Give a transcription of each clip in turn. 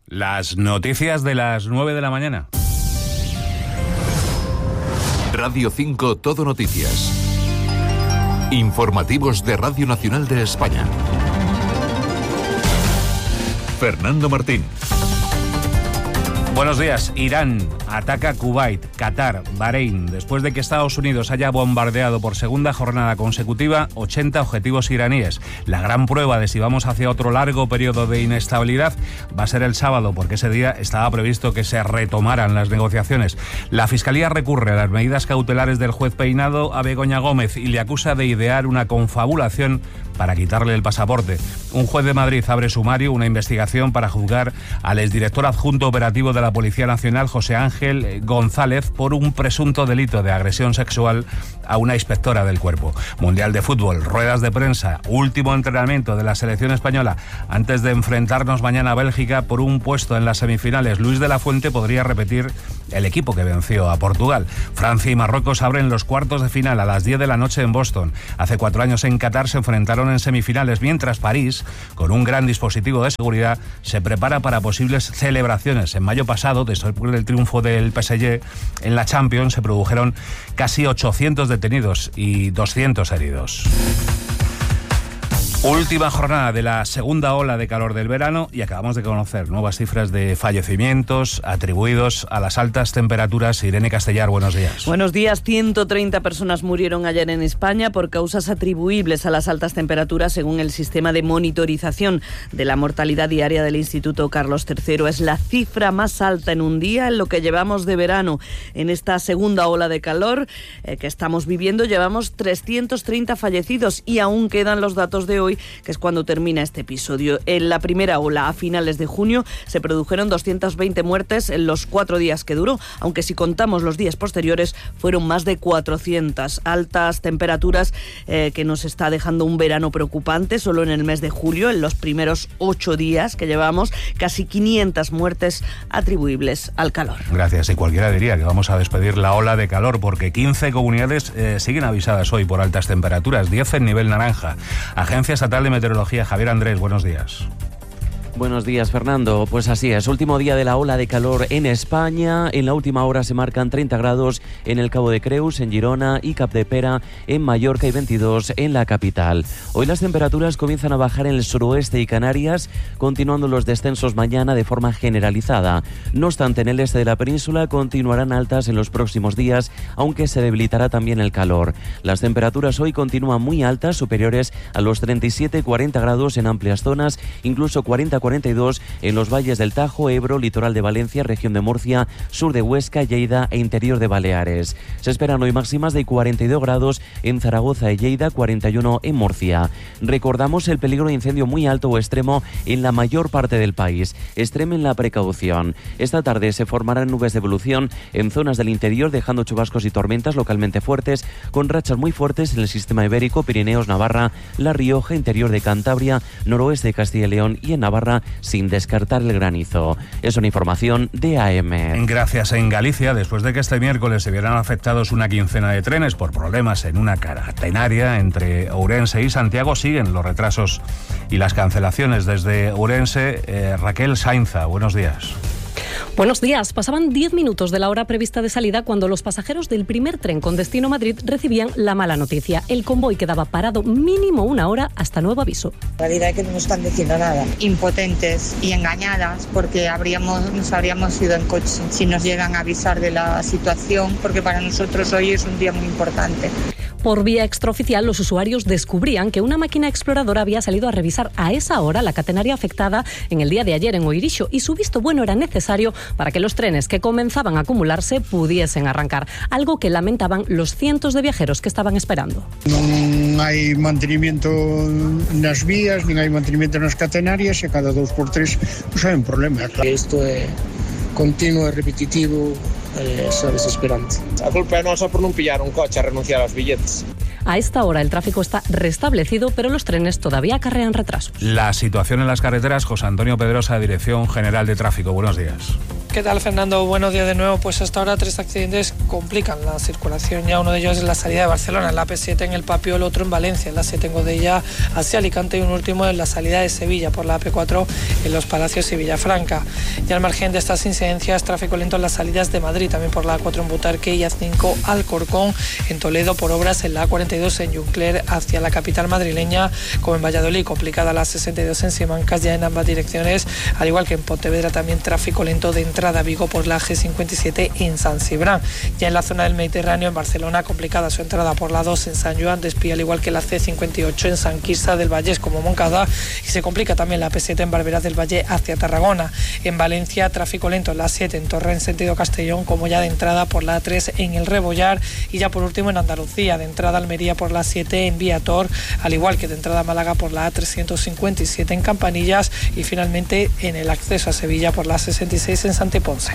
Las noticias de las 9 de la mañana. Radio 5 Todo Noticias. Informativos de Radio Nacional de España. Fernando Martín. Buenos días. Irán ataca Kuwait, Qatar, Bahrein. Después de que Estados Unidos haya bombardeado por segunda jornada consecutiva 80 objetivos iraníes. La gran prueba de si vamos hacia otro largo periodo de inestabilidad va a ser el sábado, porque ese día estaba previsto que se retomaran las negociaciones. La Fiscalía recurre a las medidas cautelares del juez Peinado a Begoña Gómez y le acusa de idear una confabulación para quitarle el pasaporte. Un juez de Madrid abre sumario, una investigación para juzgar al exdirector adjunto operativo de la Policía Nacional, José Ángel González, por un presunto delito de agresión sexual a una inspectora del cuerpo. Mundial de fútbol, ruedas de prensa, último entrenamiento de la selección española antes de enfrentarnos mañana a Bélgica por un puesto en las semifinales. Luis de la Fuente podría repetir el equipo que venció a Portugal. Francia y Marruecos abren los cuartos de final a las 10 de la noche en Boston. Hace 4 años en Qatar se enfrentaron en semifinales, mientras París, con un gran dispositivo de seguridad, se prepara para posibles celebraciones. En mayo pasado, después del triunfo del PSG en la Champions, se produjeron casi 800 detenidos y 200 heridos. Última jornada de la segunda ola de calor del verano y acabamos de conocer nuevas cifras de fallecimientos atribuidos a las altas temperaturas. Irene Castellar, buenos días. Buenos días. 130 personas murieron ayer en España por causas atribuibles a las altas temperaturas, según el sistema de monitorización de la mortalidad diaria del Instituto Carlos III. Es la cifra más alta en un día en lo que llevamos de verano. En esta segunda ola de calor que estamos viviendo llevamos 330 fallecidos y aún quedan los datos de hoy, que es cuando termina este episodio. En la primera ola, a finales de junio, se produjeron 220 muertes en los 4 días que duró, aunque si contamos los días posteriores fueron más de 400. Altas temperaturas que nos está dejando un verano preocupante. Solo en el mes de julio, en los primeros 8 días que llevamos, casi 500 muertes atribuibles al calor. Gracias. Y cualquiera diría que vamos a despedir la ola de calor, porque 15 comunidades siguen avisadas hoy por altas temperaturas, 10 en nivel naranja. Agencia Estatal de Meteorología, Javier Andrés, buenos días. Buenos días, Fernando. Pues así es, último día de la ola de calor en España. En la última hora se marcan 30 grados en el Cabo de Creus, en Girona y Capdepera, en Mallorca, y 22 en la capital. Hoy las temperaturas comienzan a bajar en el suroeste y Canarias, continuando los descensos mañana de forma generalizada. No obstante, en el este de la península continuarán altas en los próximos días, aunque se debilitará también el calor. Las temperaturas hoy continúan muy altas, superiores a los 37-40 grados en amplias zonas, incluso 40-42 en los valles del Tajo, Ebro, litoral de Valencia, región de Murcia, sur de Huesca, Lleida e interior de Baleares. Se esperan hoy máximas de 42 grados en Zaragoza y Lleida, 41 en Murcia. Recordamos el peligro de incendio muy alto o extremo en la mayor parte del país. Extremen la precaución. Esta tarde se formarán nubes de evolución en zonas del interior, dejando chubascos y tormentas localmente fuertes, con rachas muy fuertes en el sistema ibérico, Pirineos, Navarra, La Rioja, interior de Cantabria, noroeste de Castilla y León y en Navarra, sin descartar el granizo. Es una información de AM. Gracias. En Galicia, después de que este miércoles se vieran afectados una quincena de trenes por problemas en una catenaria entre Ourense y Santiago, siguen los retrasos y las cancelaciones. Desde Ourense, Raquel Sainza, buenos días. Buenos días. Pasaban 10 minutos de la hora prevista de salida cuando los pasajeros del primer tren con destino Madrid recibían la mala noticia. El convoy quedaba parado mínimo 1 hora hasta nuevo aviso. La realidad es que no nos están diciendo nada. Impotentes y engañadas porque nos habríamos ido en coche si nos llegan a avisar de la situación, porque para nosotros hoy es un día muy importante. Por vía extraoficial, los usuarios descubrían que una máquina exploradora había salido a revisar a esa hora la catenaria afectada en el día de ayer en Oirixo, y su visto bueno era necesario para que los trenes que comenzaban a acumularse pudiesen arrancar, algo que lamentaban los cientos de viajeros que estaban esperando. Non hai mantenimiento nas vías, nin hai mantenimiento nas catenarias, e cada 2x3 pues hai un problema. Isto é continuo e repetitivo, xa desesperante. A culpa é nosa por non pillar un coche a renunciar aos billetes. A esta hora el tráfico está restablecido, pero los trenes todavía acarrean retrasos. La situación en las carreteras, José Antonio Pedrosa, Dirección General de Tráfico. Buenos días. ¿Qué tal, Fernando? Buenos días de nuevo. Pues hasta ahora 3 accidentes complican la circulación. Ya uno de ellos es la salida de Barcelona, en la AP7 en El Papio, el otro en Valencia, en la 7 en Godella hacia Alicante, y un último en la salida de Sevilla por la AP4 en Los Palacios y Villafranca. Ya al margen de estas incidencias, tráfico lento en las salidas de Madrid, también por la A4 en Butarque y A5 Alcorcón, en Toledo por obras en la A42 en Juncler hacia la capital madrileña, como en Valladolid, complicada la 62 en Simancas, ya en ambas direcciones, al igual que en Pontevedra también tráfico lento de entrada a Vigo por la G57 en San Cibrán. Ya en la zona del Mediterráneo, en Barcelona, complicada su entrada por la 2 en Sant Joan d'Espí, al igual que la C58 en Sant Quirze del Vallès como Montcada, y se complica también la P7 en Barberá del Valle hacia Tarragona. En Valencia, tráfico lento en la 7 en Torrent en sentido Castellón, como ya de entrada por la A3 en El Rebollar, y ya por último en Andalucía, de entrada a Almería por la 7 en Viator, al igual que de entrada a Málaga por la A357 en Campanillas, y finalmente en el acceso a Sevilla por la 66 en Santiponce.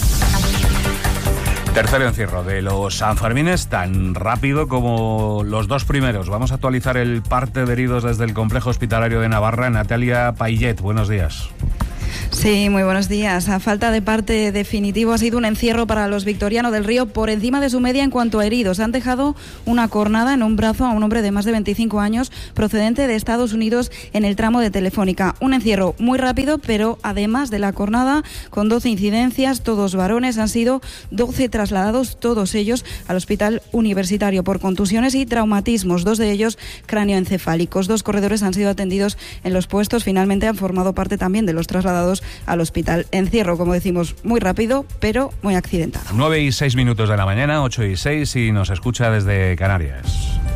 Tercer encierro de los Sanfermines, tan rápido como los 2 primeros. Vamos a actualizar el parte de heridos desde el Complejo Hospitalario de Navarra. Natalia Payet, buenos días. Sí, muy buenos días. A falta de parte definitivo, ha sido un encierro para los Victoriano del Río por encima de su media en cuanto a heridos. Han dejado una cornada en un brazo a un hombre de más de 25 años procedente de Estados Unidos en el tramo de Telefónica. Un encierro muy rápido, pero además de la cornada, con 12 incidencias, todos varones, han sido 12 trasladados, todos ellos al Hospital Universitario por contusiones y traumatismos, 2 de ellos cráneoencefálicos. 2 corredores han sido atendidos en los puestos, finalmente han formado parte también de los trasladados al hospital. Encierro, como decimos, muy rápido, pero muy accidentado. 9:06 de la mañana, 8:06, y nos escucha desde Canarias.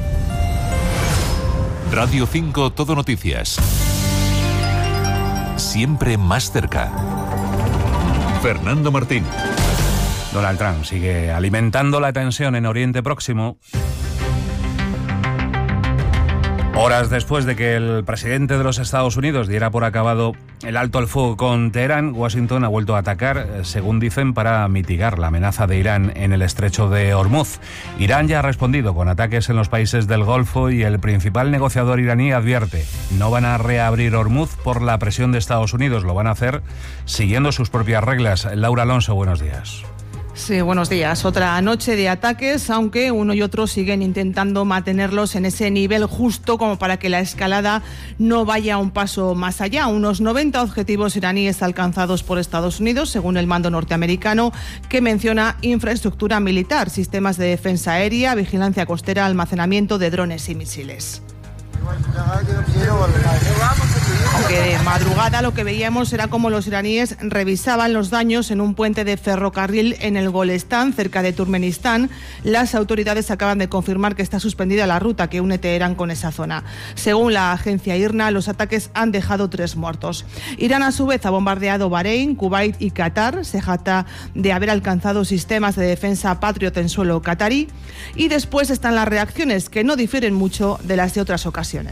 Radio 5 Todo Noticias. Siempre más cerca. Fernando Martín. Donald Trump sigue alimentando la tensión en Oriente Próximo. Horas después de que el presidente de los Estados Unidos diera por acabado el alto al fuego con Teherán, Washington ha vuelto a atacar, según dicen, para mitigar la amenaza de Irán en el estrecho de Hormuz. Irán ya ha respondido con ataques en los países del Golfo y el principal negociador iraní advierte: no van a reabrir Hormuz por la presión de Estados Unidos, lo van a hacer siguiendo sus propias reglas. Laura Alonso, buenos días. Sí, buenos días. Otra noche de ataques, aunque uno y otro siguen intentando mantenerlos en ese nivel justo como para que la escalada no vaya un paso más allá. Unos 90 objetivos iraníes alcanzados por Estados Unidos, según el mando norteamericano, que menciona infraestructura militar, sistemas de defensa aérea, vigilancia costera, almacenamiento de drones y misiles. Aunque de madrugada lo que veíamos era como los iraníes revisaban los daños en un puente de ferrocarril en el Golestán, cerca de Turkmenistán. Las autoridades acaban de confirmar que está suspendida la ruta que une Teherán con esa zona. Según la agencia IRNA, los ataques han dejado 3 muertos. Irán, a su vez, ha bombardeado Bahrein, Kuwait y Qatar. Se jacta de haber alcanzado sistemas de defensa Patriot en suelo qatarí. Y después están las reacciones, que no difieren mucho de las de otras ocasiones.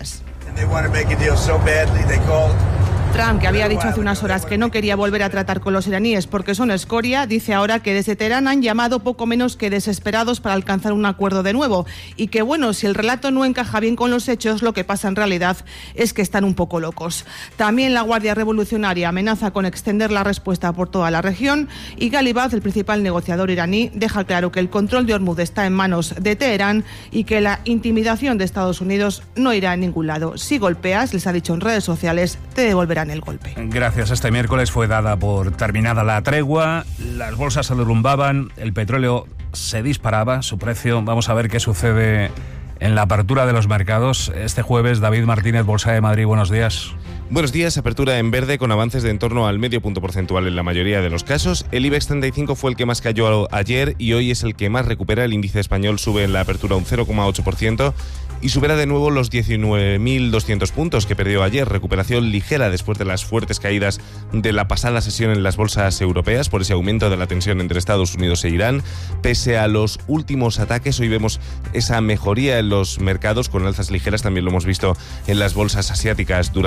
Trump, que había dicho hace unas horas que no quería volver a tratar con los iraníes porque son escoria, dice ahora que desde Teherán han llamado poco menos que desesperados para alcanzar un acuerdo de nuevo, y que bueno, si el relato no encaja bien con los hechos, lo que pasa en realidad es que están un poco locos. También la Guardia Revolucionaria amenaza con extender la respuesta por toda la región, y Ghalibaf, el principal negociador iraní, deja claro que el control de Hormuz está en manos de Teherán y que la intimidación de Estados Unidos no irá a ningún lado. Si golpeas, les ha dicho en redes sociales, te devolverán el golpe. Gracias. Este miércoles fue dada por terminada la tregua, las bolsas se derrumbaban, el petróleo se disparaba, su precio. Vamos a ver qué sucede en la apertura de los mercados. Este jueves, David Martínez, Bolsa de Madrid, buenos días. Buenos días. Apertura en verde con avances de en torno al medio punto porcentual en la mayoría de los casos. El IBEX 35 fue el que más cayó ayer y hoy es el que más recupera. El índice español sube en la apertura un 0,8% y supera de nuevo los 19.200 puntos que perdió ayer. Recuperación ligera después de las fuertes caídas de la pasada sesión en las bolsas europeas por ese aumento de la tensión entre Estados Unidos e Irán. Pese a los últimos ataques, hoy vemos esa mejoría en los mercados con alzas ligeras. También lo hemos visto en las bolsas asiáticas durante la noche.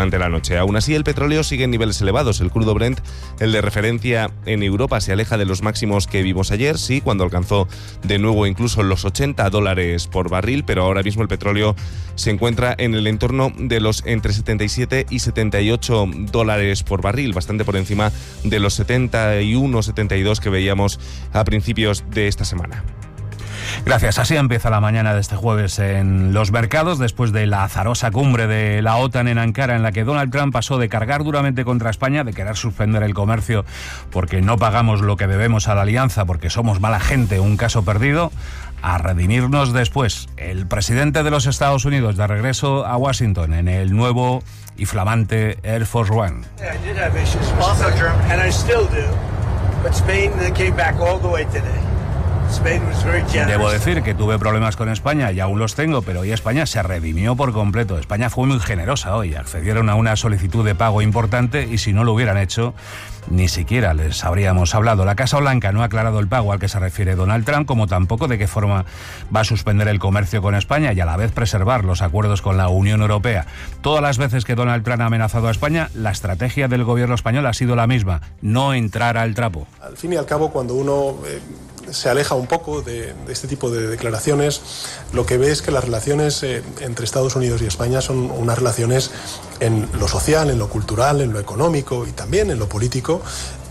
recuperándose. Aún así, el petróleo sigue en niveles elevados. El crudo Brent, el de referencia en Europa, se aleja de los máximos que vimos ayer, sí, cuando alcanzó de nuevo incluso los $80 por barril, pero ahora mismo el petróleo se encuentra en el entorno de los entre 77 y $78 por barril, bastante por encima de los 71, 72 que veíamos a principios de esta semana. Gracias. Así empieza la mañana de este jueves en los mercados, después de la azarosa cumbre de la OTAN en Ankara, en la que Donald Trump pasó de cargar duramente contra España, de querer suspender el comercio porque no pagamos lo que debemos a la alianza, porque somos mala gente, un caso perdido, a redimirnos después. El presidente de los Estados Unidos de regreso a Washington en el nuevo y flamante Air Force One. Debo decir que tuve problemas con España y aún los tengo, pero hoy España se redimió por completo. España fue muy generosa hoy, accedieron a una solicitud de pago importante y si no lo hubieran hecho, ni siquiera les habríamos hablado. La Casa Blanca no ha aclarado el pago al que se refiere Donald Trump, como tampoco de qué forma va a suspender el comercio con España y a la vez preservar los acuerdos con la Unión Europea. Todas las veces que Donald Trump ha amenazado a España, la estrategia del gobierno español ha sido la misma: no entrar al trapo. Al fin y al cabo, cuando uno se aleja un poco de este tipo de declaraciones, lo que ve es que las relaciones entre Estados Unidos y España son unas relaciones en lo social, en lo cultural, en lo económico y también en lo político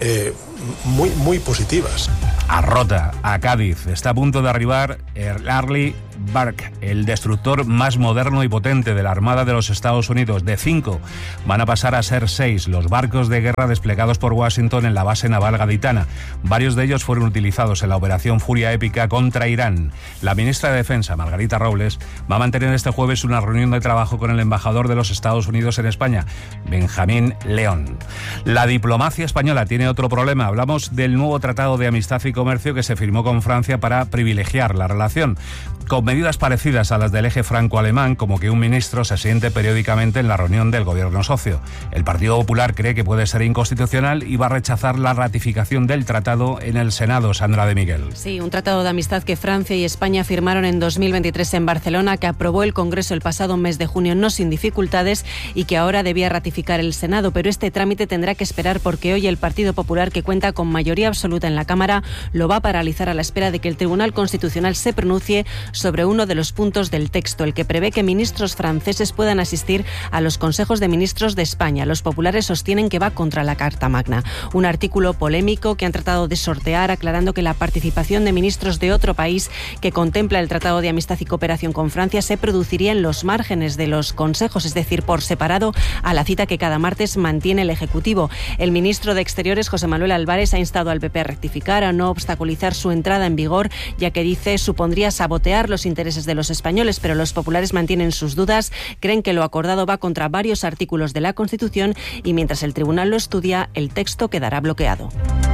muy positivas. A Rota, a Cádiz, está a punto de arribar el Arleigh Burke, el destructor más moderno y potente de la Armada de los Estados Unidos. De 5 van a pasar a ser 6 los barcos de guerra desplegados por Washington en la base naval gaditana. Varios de ellos fueron utilizados en la Operación Furia Épica contra Irán. La ministra de Defensa, Margarita Robles, va a mantener este jueves una reunión de trabajo con el embajador de los Estados Unidos en España, Benjamín León. La diplomacia española tiene otro problema. Hablamos del nuevo Tratado de Amistad y Comercio que se firmó con Francia para privilegiar la relación, con medidas parecidas a las del eje franco-alemán, como que un ministro se siente periódicamente en la reunión del gobierno socio. El Partido Popular cree que puede ser inconstitucional y va a rechazar la ratificación del tratado en el Senado. Sandra de Miguel. Sí, un tratado de amistad que Francia y España firmaron en 2023 en Barcelona, que aprobó el Congreso el pasado mes de junio no sin dificultades y que ahora debía ratificar el Senado, pero este trámite tendrá que esperar porque hoy el Partido Popular, que cuenta con mayoría absoluta en la Cámara, lo va a paralizar a la espera de que el Tribunal Constitucional se pronuncie sobre uno de los puntos del texto, el que prevé que ministros franceses puedan asistir a los consejos de ministros de España. Los populares sostienen que va contra la Carta Magna. Un artículo polémico que han tratado de sortear, aclarando que la participación de ministros de otro país que contempla el Tratado de Amistad y Cooperación con Francia se produciría en los márgenes de los consejos, es decir, por separado a la cita que cada martes mantiene el Ejecutivo. El ministro de Exteriores, José Manuel Álvarez, ha instado al PP a rectificar, a no obstaculizar su entrada en vigor, ya que dice supondría sabotear los intereses de los españoles, pero los populares mantienen sus dudas, creen que lo acordado va contra varios artículos de la Constitución y mientras el tribunal lo estudia, el texto quedará bloqueado.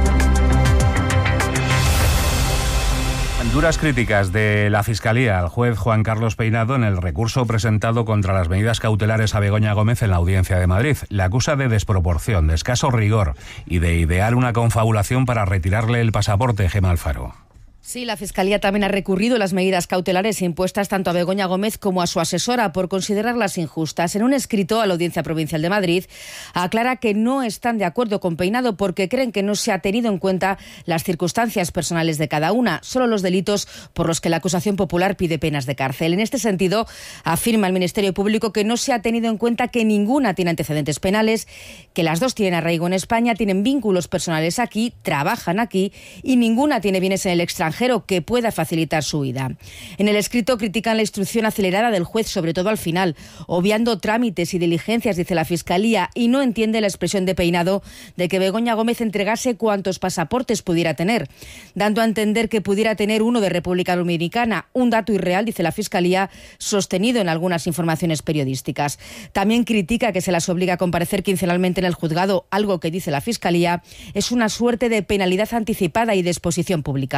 Duras críticas de la Fiscalía al juez Juan Carlos Peinado en el recurso presentado contra las medidas cautelares a Begoña Gómez en la Audiencia de Madrid. Le acusa de desproporción, de escaso rigor y de idear una confabulación para retirarle el pasaporte. Gemma Alfaro. Sí, la Fiscalía también ha recurrido las medidas cautelares impuestas tanto a Begoña Gómez como a su asesora por considerarlas injustas. En un escrito a la Audiencia Provincial de Madrid aclara que no están de acuerdo con Peinado porque creen que no se ha tenido en cuenta las circunstancias personales de cada una, solo los delitos por los que la acusación popular pide penas de cárcel. En este sentido, afirma el Ministerio Público que no se ha tenido en cuenta que ninguna tiene antecedentes penales, que las dos tienen arraigo en España, tienen vínculos personales aquí, trabajan aquí y ninguna tiene bienes en el extranjero que pueda facilitar su huida. En el escrito critican la instrucción acelerada del juez, sobre todo al final, obviando trámites y diligencias, dice la Fiscalía, y no entiende la expresión de Peinado de que Begoña Gómez entregase cuantos pasaportes pudiera tener, dando a entender que pudiera tener uno de República Dominicana, un dato irreal, dice la Fiscalía, sostenido en algunas informaciones periodísticas. También critica que se las obliga a comparecer quincenalmente en el juzgado, algo que, dice la Fiscalía, es una suerte de penalidad anticipada y de exposición pública.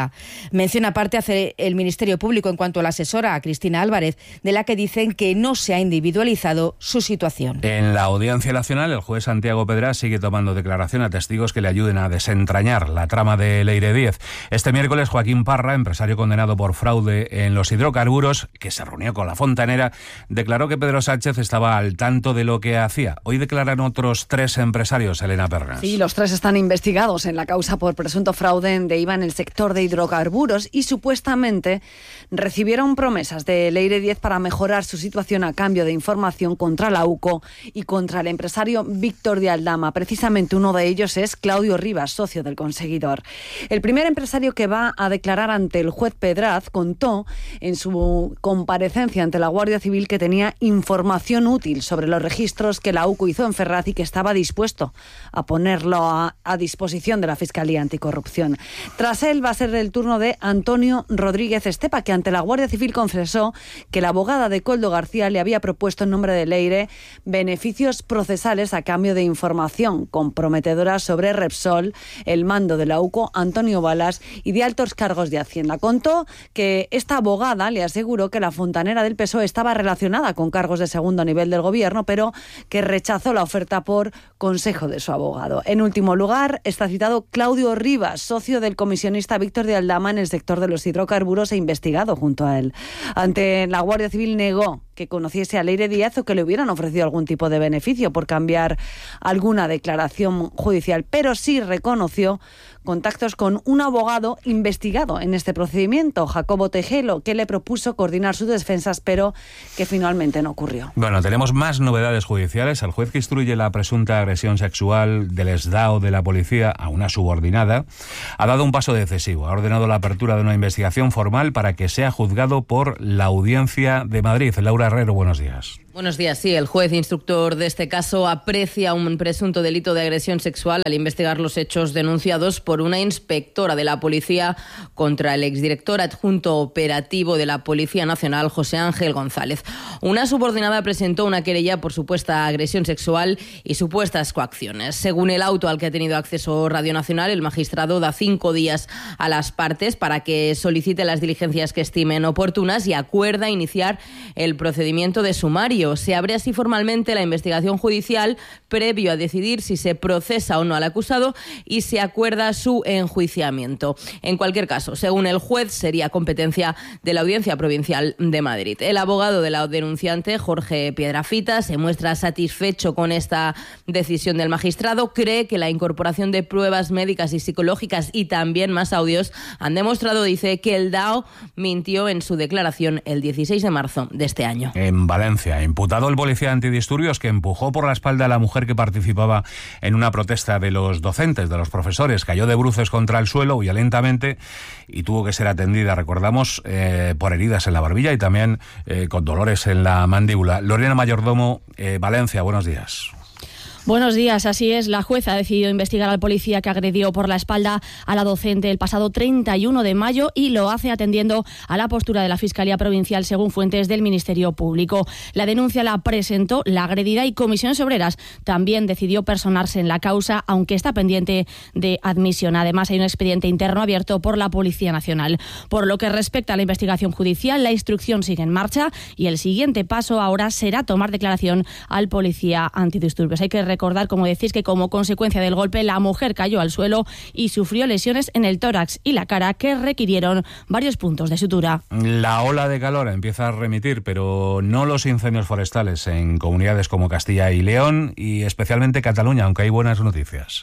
Mención aparte hace el Ministerio Público en cuanto a la asesora, a Cristina Álvarez, de la que dicen que no se ha individualizado su situación. En la Audiencia Nacional, el juez Santiago Pedrás sigue tomando declaración a testigos que le ayuden a desentrañar la trama de Leire 10. Este miércoles, Joaquín Parra, empresario condenado por fraude en los hidrocarburos, que se reunió con la fontanera, declaró que Pedro Sánchez estaba al tanto de lo que hacía. Hoy declaran otros 3 empresarios, Elena Pernas. Sí, los 3 están investigados en la causa por presunto fraude de IVA en el sector de hidrocarburos y supuestamente recibieron promesas de Leire 10 para mejorar su situación a cambio de información contra la UCO y contra el empresario Víctor de Aldama. Precisamente uno de ellos es Claudio Rivas, socio del conseguidor. El primer empresario que va a declarar ante el juez Pedraz contó en su comparecencia ante la Guardia Civil que tenía información útil sobre los registros que la UCO hizo en Ferraz y que estaba dispuesto a ponerlo a disposición de la Fiscalía Anticorrupción. Tras él va a ser el turno de Antonio Rodríguez Estepa, que ante la Guardia Civil confesó que la abogada de Koldo García le había propuesto en nombre de Leire beneficios procesales a cambio de información comprometedora sobre Repsol, el mando de la UCO, Antonio Balas y de altos cargos de Hacienda. Contó que esta abogada le aseguró que la fontanera del PSOE estaba relacionada con cargos de segundo nivel del gobierno, pero que rechazó la oferta por consejo de su abogado. En último lugar, está citado Claudio Rivas, socio del comisionista Víctor de Aldama en el sector de los hidrocarburos e investigado junto a él. Ante la Guardia Civil negó que conociese a Leire 10 o que le hubieran ofrecido algún tipo de beneficio por cambiar alguna declaración judicial, pero sí reconoció contactos con un abogado investigado en este procedimiento, Jacobo Tejelo, que le propuso coordinar sus defensas, pero que finalmente no ocurrió. Bueno, tenemos más novedades judiciales. El juez que instruye la presunta agresión sexual del exdao de la policía a una subordinada ha dado un paso decisivo. Ha ordenado la apertura de una investigación formal para que sea juzgado por la Audiencia de Madrid. Laura Herrero, buenos días. Buenos días. Sí, el juez instructor de este caso aprecia un presunto delito de agresión sexual al investigar los hechos denunciados por una inspectora de la policía contra el exdirector adjunto operativo de la Policía Nacional, José Ángel González. Una subordinada presentó una querella por supuesta agresión sexual y supuestas coacciones. Según el auto al que ha tenido acceso Radio Nacional, el magistrado da 5 días a las partes para que solicite las diligencias que estimen oportunas y acuerda iniciar el procedimiento de sumario. Se abre así formalmente la investigación judicial previo a decidir si se procesa o no al acusado y se acuerda su enjuiciamiento. En cualquier caso, según el juez, sería competencia de la Audiencia Provincial de Madrid. El abogado de la denunciante, Jorge Piedrafita, se muestra satisfecho con esta decisión del magistrado. Cree que la incorporación de pruebas médicas y psicológicas y también más audios han demostrado, dice, que el DAO mintió en su declaración el 16 de marzo de este año. En Valencia, imputado el policía antidisturbios que empujó por la espalda a la mujer que participaba en una protesta de los docentes, de los profesores, cayó de bruces contra el suelo, huía lentamente y tuvo que ser atendida, recordamos, por heridas en la barbilla y también con dolores en la mandíbula. Lorena Mayordomo, Valencia, buenos días. Buenos días, así es. La jueza ha decidido investigar al policía que agredió por la espalda a la docente el pasado 31 de mayo y lo hace atendiendo a la postura de la Fiscalía Provincial, según fuentes del Ministerio Público. La denuncia la presentó la agredida y Comisiones Obreras también decidió personarse en la causa, aunque está pendiente de admisión. Además, hay un expediente interno abierto por la Policía Nacional. Por lo que respecta a la investigación judicial, la instrucción sigue en marcha y el siguiente paso ahora será tomar declaración al policía antidisturbios. Hay que recordar, como decís, que como consecuencia del golpe la mujer cayó al suelo y sufrió lesiones en el tórax y la cara que requirieron varios puntos de sutura. La ola de calor empieza a remitir, pero no los incendios forestales en comunidades como Castilla y León y especialmente Cataluña, aunque hay buenas noticias.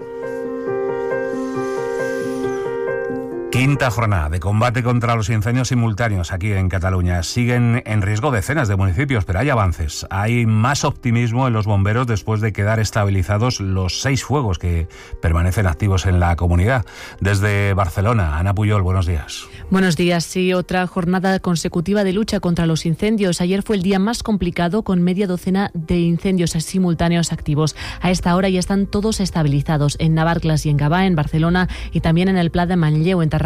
Quinta jornada de combate contra los incendios simultáneos aquí en Cataluña. Siguen en riesgo decenas de municipios, pero hay avances. Hay más optimismo en los bomberos después de quedar estabilizados los 6 fuegos que permanecen activos en la comunidad. Desde Barcelona, Ana Puyol, buenos días. Buenos días. Sí, otra jornada consecutiva de lucha contra los incendios. Ayer fue el día más complicado, con media docena de incendios simultáneos activos. A esta hora ya están todos estabilizados en Navarcles y en Gavà, en Barcelona, y también en el Pla de Manlleu, en Tarragona,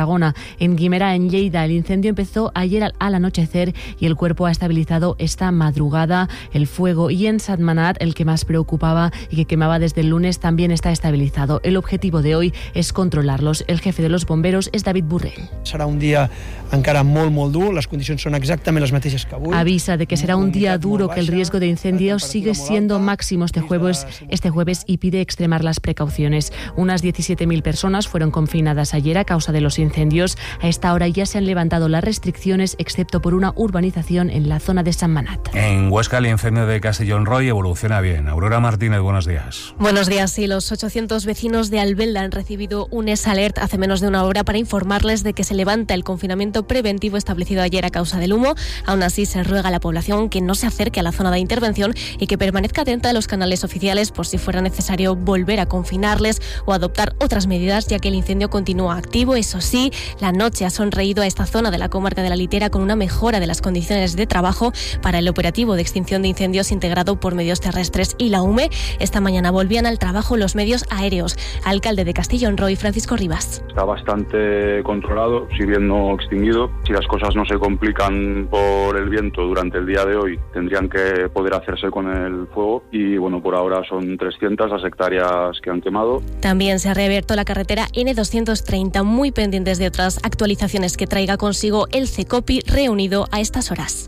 Tarragona. En Guimerá, en Lleida, el incendio empezó ayer al anochecer y el cuerpo ha estabilizado esta madrugada el fuego. Y en Sentmenat, el que más preocupaba y que quemaba desde el lunes, también está estabilizado. El objetivo de hoy es controlarlos. El jefe de los bomberos es David Burrell. Serà un dia encara molt dur, les condicions són exactament les mateixes que avui. Avisa de que será un día duro, que el riesgo de incendios sigue siendo máximo este jueves y pide extremar las precauciones. Unas 17.000 personas fueron confinadas ayer a causa de los incendios. A esta hora ya se han levantado las restricciones, excepto por una urbanización en la zona de Sentmenat. En Huesca, el incendio de Castellón Roy evoluciona bien. Aurora Martínez, buenos días. Buenos días. Sí, los 800 vecinos de Albelda han recibido un S-Alert hace menos de una hora para informarles de que se levanta el confinamiento preventivo establecido ayer a causa del humo. Aún así, se ruega a la población que no se acerque a la zona de intervención y que permanezca atenta a los canales oficiales por si fuera necesario volver a confinarles o adoptar otras medidas, ya que el incendio continúa activo. Eso sí, la noche ha sonreído a esta zona de la comarca de la Litera con una mejora de las condiciones de trabajo para el operativo de extinción de incendios integrado por medios terrestres y la UME. Esta mañana volvían al trabajo los medios aéreos. Alcalde de Castellón Roy, Francisco Rivas. Está bastante controlado, si bien no extinguido. Si las cosas no se complican por el viento durante el día de hoy, tendrían que poder hacerse con el fuego y bueno, por ahora son 300 las hectáreas que han quemado. También se ha reabierto la carretera N230, muy pendientes de otras actualizaciones que traiga consigo el CECOPI reunido a estas horas.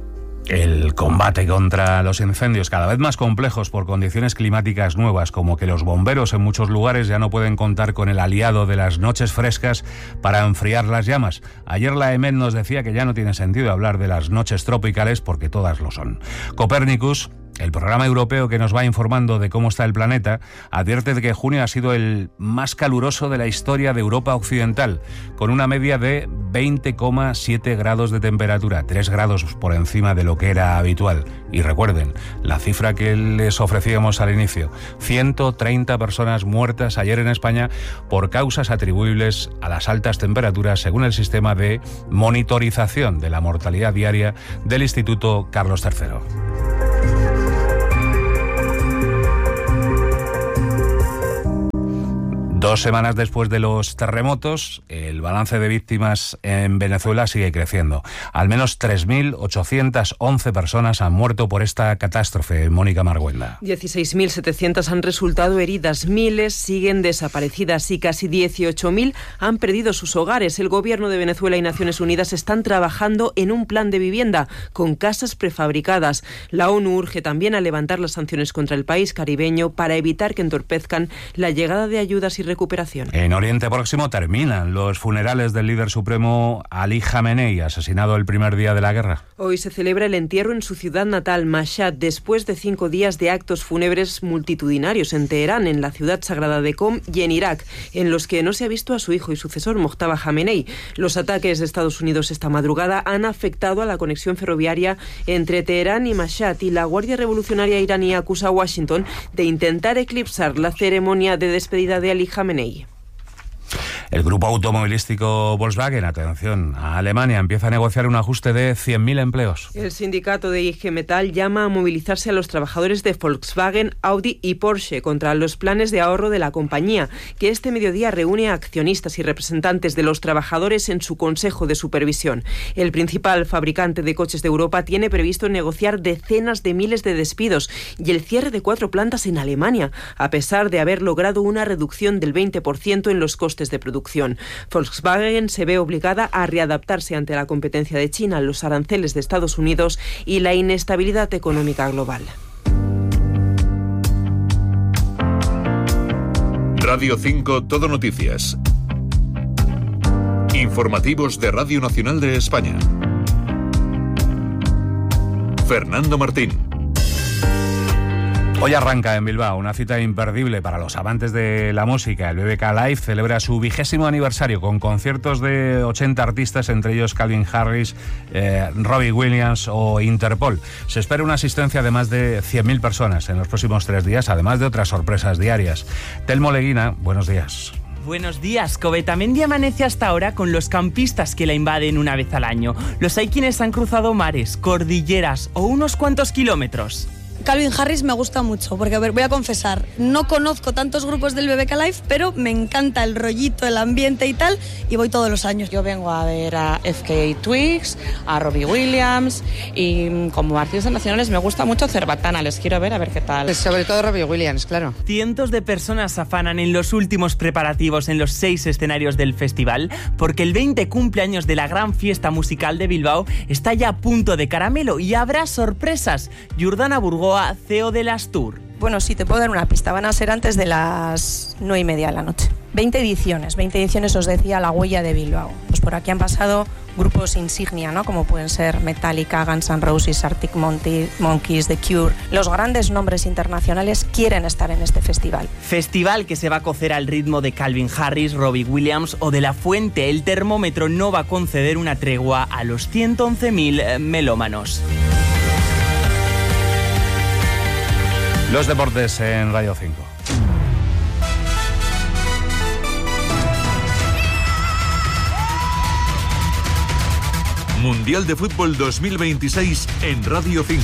El combate contra los incendios, cada vez más complejos por condiciones climáticas nuevas, como que los bomberos en muchos lugares ya no pueden contar con el aliado de las noches frescas para enfriar las llamas. Ayer la EMET nos decía que ya no tiene sentido hablar de las noches tropicales porque todas lo son. Copernicus, el programa europeo que nos va informando de cómo está el planeta, advierte de que junio ha sido el más caluroso de la historia de Europa Occidental, con una media de 20,7 grados de temperatura, 3 grados por encima de lo que era habitual. Y recuerden, la cifra que les ofrecíamos al inicio, 130 personas muertas ayer en España por causas atribuibles a las altas temperaturas, según el sistema de monitorización de la mortalidad diaria del Instituto Carlos III. Dos semanas después de los terremotos, el balance de víctimas en Venezuela sigue creciendo. Al menos 3.811 personas han muerto por esta catástrofe. Mónica Marguenda. 16.700 han resultado heridas, miles siguen desaparecidas y casi 18.000 han perdido sus hogares. El gobierno de Venezuela y Naciones Unidas están trabajando en un plan de vivienda con casas prefabricadas. La ONU urge también a levantar las sanciones contra el país caribeño para evitar que entorpezcan la llegada de ayudas y recuperación. En Oriente Próximo terminan los funerales del líder supremo Ali Khamenei, asesinado el primer día de la guerra. Hoy se celebra el entierro en su ciudad natal, Mashhad, después de 5 días de actos fúnebres multitudinarios en Teherán, en la ciudad sagrada de Qom y en Irak, en los que no se ha visto a su hijo y sucesor, Mojtaba Khamenei. Los ataques de Estados Unidos esta madrugada han afectado a la conexión ferroviaria entre Teherán y Mashhad, y la Guardia Revolucionaria iraní acusa a Washington de intentar eclipsar la ceremonia de despedida de Ali Khamenei. El grupo automovilístico Volkswagen, atención, a Alemania empieza a negociar un ajuste de 100.000 empleos. El sindicato de IG Metall llama a movilizarse a los trabajadores de Volkswagen, Audi y Porsche contra los planes de ahorro de la compañía, que este mediodía reúne a accionistas y representantes de los trabajadores en su consejo de supervisión. El principal fabricante de coches de Europa tiene previsto negociar decenas de miles de despidos y el cierre de 4 plantas en Alemania, a pesar de haber logrado una reducción del 20% en los costes de producción. Volkswagen se ve obligada a readaptarse ante la competencia de China, los aranceles de Estados Unidos y la inestabilidad económica global. Radio 5 Todo Noticias. Informativos de Radio Nacional de España. Fernando Martín. Hoy arranca en Bilbao una cita imperdible para los amantes de la música. El BBK Live celebra su 20º aniversario con conciertos de 80 artistas, entre ellos Calvin Harris, Robbie Williams o Interpol. Se espera una asistencia de más de 100.000 personas en los próximos 3 días, además de otras sorpresas diarias. Telmo Leguina, buenos días. Buenos días. Covetamendi amanece hasta ahora con los campistas que la invaden una vez al año. Los hay quienes han cruzado mares, cordilleras o unos cuantos kilómetros. Calvin Harris me gusta mucho, porque a ver, voy a confesar, no conozco tantos grupos del BBK Live, pero me encanta el rollito, el ambiente y tal, y voy todos los años. Yo vengo a ver a FKA Twigs, a Robbie Williams, y como artistas nacionales me gusta mucho Cerbatana, les quiero ver a ver qué tal. Pues sobre todo Robbie Williams, claro. Cientos de personas se afanan en los últimos preparativos en los 6 escenarios del festival, porque el 20 cumpleaños de la gran fiesta musical de Bilbao está ya a punto de caramelo y habrá sorpresas. Jordana Burgoa, CEO de las Tour. Bueno, sí, te puedo dar una pista. Van a ser antes de las 9:30 de la noche. 20 ediciones, os decía, la huella de Bilbao. Pues por aquí han pasado grupos insignia, ¿no? Como pueden ser Metallica, Guns N' Roses, Arctic Monkeys, The Cure. Los grandes nombres internacionales quieren estar en este festival. Festival que se va a cocer al ritmo de Calvin Harris, Robbie Williams o de La Fuente. El termómetro no va a conceder una tregua a los 111.000 melómanos. Los deportes en Radio 5. Mundial de Fútbol 2026 en Radio 5.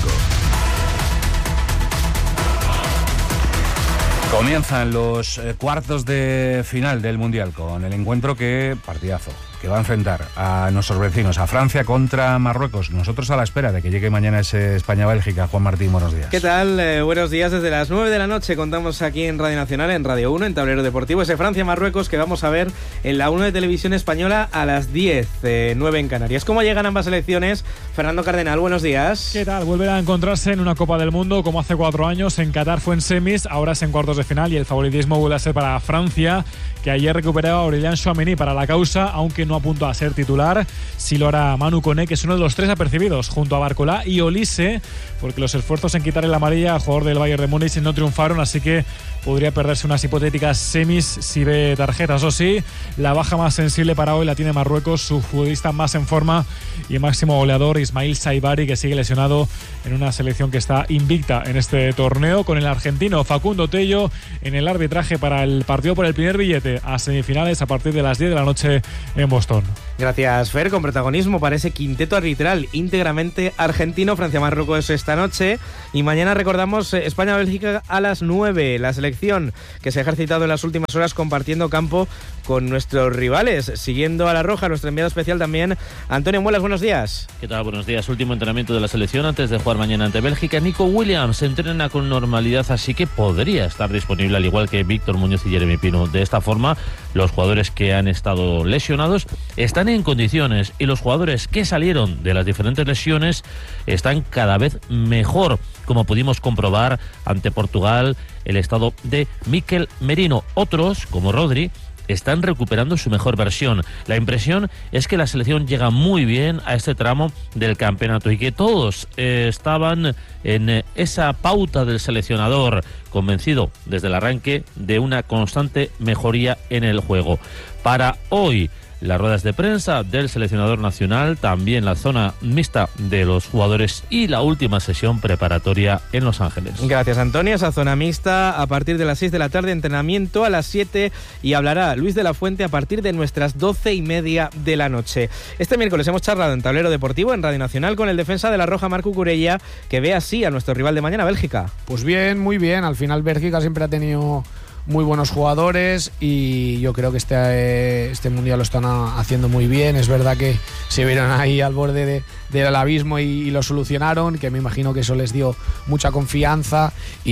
Comienzan los cuartos de final del Mundial con el encuentro partidazo, que va a enfrentar a nuestros vecinos, a Francia contra Marruecos. Nosotros a la espera de que llegue mañana ese España-Bélgica. Juan Martín, buenos días. ¿Qué tal? Buenos días. Desde las 9 de la noche contamos aquí en Radio Nacional, en Radio 1, en Tablero Deportivo, ese Francia-Marruecos que vamos a ver en la 1 de Televisión Española a las 10, 9 en Canarias. ¿Cómo llegan ambas selecciones? Fernando Cardenal, buenos días. ¿Qué tal? Vuelven a encontrarse en una Copa del Mundo como hace 4 años. En Qatar fue en semis, ahora es en cuartos de final y el favoritismo vuelve a ser para Francia, que ayer recuperaba a Aurélien Tchouaméni para la causa, aunque no apunta a ser titular. Sí lo hará Manu Koné, que es uno de los 3 apercibidos, junto a Barcolá y Olise, porque los esfuerzos en quitarle la amarilla al jugador del Bayern de Múnich no triunfaron, así que podría perderse unas hipotéticas semis si ve tarjetas. O sí, la baja más sensible para hoy la tiene Marruecos, su futbolista más en forma y máximo goleador, Ismail Saibari, que sigue lesionado en una selección que está invicta en este torneo, con el argentino Facundo Tello en el arbitraje para el partido por el primer billete a semifinales a partir de las 10 de la noche en Boston. Gracias, Fer, con protagonismo para ese quinteto arbitral íntegramente argentino. Francia-Marruecos esta noche y mañana recordamos España-Bélgica a las 9, la selección que se ha ejercitado en las últimas horas compartiendo campo con nuestros rivales, siguiendo a la roja. Nuestro enviado especial también, Antonio Muelas, buenos días. ¿Qué tal? Buenos días. Último entrenamiento de la selección antes de jugar mañana ante Bélgica. Nico Williams se entrena con normalidad, así que podría estar disponible, al igual que Víctor Muñoz y Jeremy Pino. De esta forma, los jugadores que han estado lesionados están en condiciones y los jugadores que salieron de las diferentes lesiones están cada vez mejor, como pudimos comprobar ante Portugal, el estado de Mikel Merino. Otros, como Rodri, están recuperando su mejor versión. La impresión es que la selección llega muy bien a este tramo del campeonato y que todos estaban en esa pauta del seleccionador, convencido desde el arranque de una constante mejoría en el juego. Para hoy, las ruedas de prensa del seleccionador nacional, también la zona mixta de los jugadores y la última sesión preparatoria en Los Ángeles. Gracias, Antonio. Esa zona mixta a partir de las 6 de la tarde, entrenamiento a las 7 y hablará Luis de la Fuente a partir de nuestras 12:30 de la noche. Este miércoles hemos charlado en Tablero Deportivo en Radio Nacional con el defensa de la Roja, Marc Cucurella, que ve así a nuestro rival de mañana, Bélgica. Pues bien, muy bien. Al final Bélgica siempre ha tenido muy buenos jugadores y yo creo que este mundial lo están haciendo muy bien. Es verdad que se vieron ahí al borde del abismo y lo solucionaron, que me imagino que eso les dio mucha confianza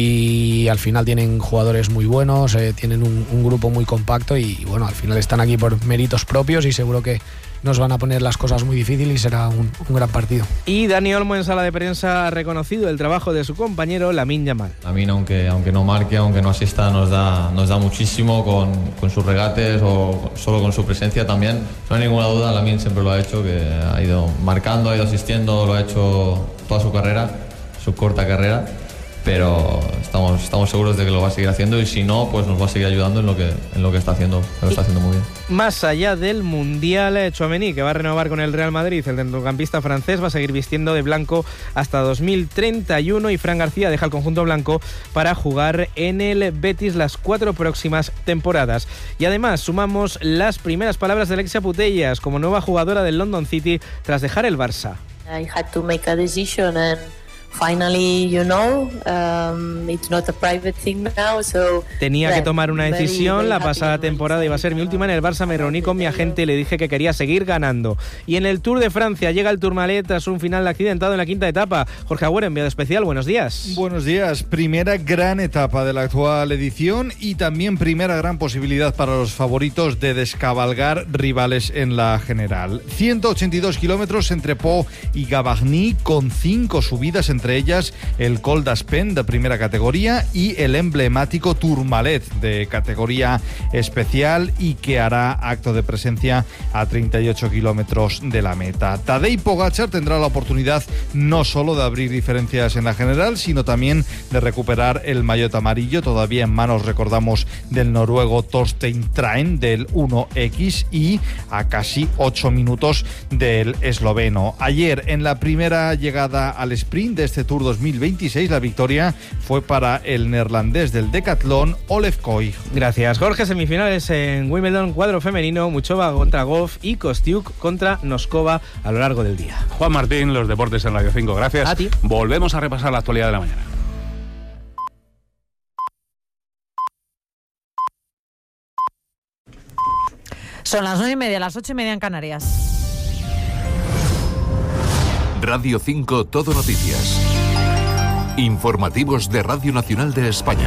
y al final tienen jugadores muy buenos, tienen un grupo muy compacto y bueno, al final están aquí por méritos propios y seguro que nos van a poner las cosas muy difíciles y será un gran partido. Y Dani Olmo en sala de prensa ha reconocido el trabajo de su compañero Lamine Yamal. Lamine, aunque no marque, aunque no asista, nos da muchísimo con sus regates o solo con su presencia también. No hay ninguna duda, Lamine siempre lo ha hecho, que ha ido marcando, ha ido asistiendo, lo ha hecho toda su carrera, su corta carrera, pero estamos seguros de que lo va a seguir haciendo y si no, pues nos va a seguir ayudando en lo que está haciendo, que lo está haciendo muy bien. Más allá del Mundial, Tchouaméni, que va a renovar con el Real Madrid, el centrocampista francés va a seguir vistiendo de blanco hasta 2031 y Fran García deja el conjunto blanco para jugar en el Betis las 4 próximas temporadas. Y además sumamos las primeras palabras de Alexia Putellas como nueva jugadora del London City tras dejar el Barça. I had to make a decision and finally, it's not a private thing now, so tenía que tomar una decisión. La pasada temporada iba a ser mi última en el Barça, me reuní con mi agente y le dije que quería seguir ganando. Y en el Tour de Francia llega el Tourmalet tras un final accidentado en la quinta etapa. Jorge Agüero, enviado especial, buenos días. Buenos días, primera gran etapa de la actual edición y también primera gran posibilidad para los favoritos de descabalgar rivales en la general. 182 kilómetros entre Pau y Gavarnie, con 5 subidas, entre ellas el Col d'Aspen de primera categoría y el emblemático Tourmalet de categoría especial, y que hará acto de presencia a 38 kilómetros de la meta. Tadej Pogačar tendrá la oportunidad no solo de abrir diferencias en la general, sino también de recuperar el maillot amarillo, todavía en manos, recordamos, del noruego Torstein Train del 1X, y a casi 8 minutos del esloveno. Ayer, en la primera llegada al sprint de este Tour 2026, la victoria fue para el neerlandés del decatlón, Olev Koig. Gracias, Jorge. Semifinales en Wimbledon, cuadro femenino, Muchova contra Gauff y Kostiuk contra Noskova a lo largo del día. Juan Martín, los deportes en Radio 5, gracias. A ti. Volvemos a repasar la actualidad de la mañana. Son las 9:30, las 8:30 en Canarias. Radio 5 Todo Noticias. Informativos de Radio Nacional de España.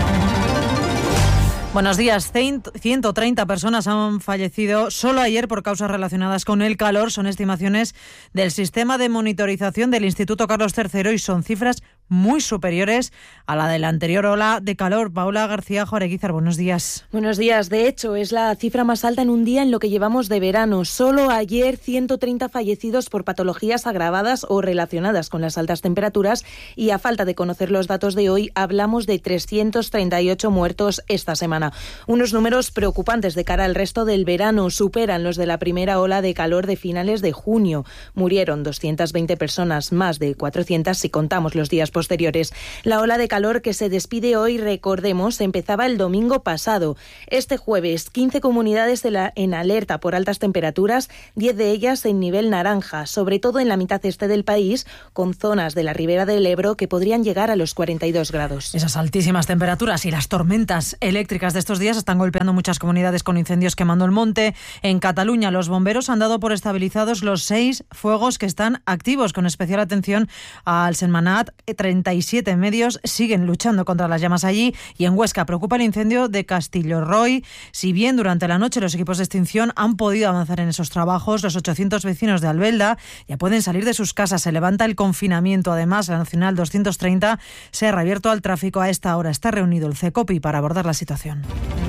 Buenos días. 130 personas han fallecido solo ayer por causas relacionadas con el calor. Son estimaciones del sistema de monitorización del Instituto Carlos III y son cifras muy superiores a la de la anterior ola de calor. Paula García Joreguizar, buenos días. Buenos días. De hecho, es la cifra más alta en un día en lo que llevamos de verano. Solo ayer 130 fallecidos por patologías agravadas o relacionadas con las altas temperaturas, y a falta de conocer los datos de hoy, hablamos de 338 muertos esta semana. Unos números preocupantes de cara al resto del verano. Superan los de la primera ola de calor de finales de junio. Murieron 220 personas, más de 400 si contamos los días posteriores. La ola de calor que se despide hoy, recordemos, empezaba el domingo pasado. Este jueves, 15 comunidades en alerta por altas temperaturas, 10 de ellas en nivel naranja, sobre todo en la mitad este del país, con zonas de la ribera del Ebro que podrían llegar a los 42 grados. Esas altísimas temperaturas y las tormentas eléctricas de estos días están golpeando muchas comunidades con incendios quemando el monte. En Cataluña, los bomberos han dado por estabilizados los 6 fuegos que están activos, con especial atención al Sentmenat. 37 medios siguen luchando contra las llamas allí, y en Huesca preocupa el incendio de Castillo-Roy. Si bien durante la noche los equipos de extinción han podido avanzar en esos trabajos, los 800 vecinos de Albelda ya pueden salir de sus casas. Se levanta el confinamiento. Además, la Nacional 230 se ha reabierto al tráfico a esta hora. Está reunido el CECOPI para abordar la situación.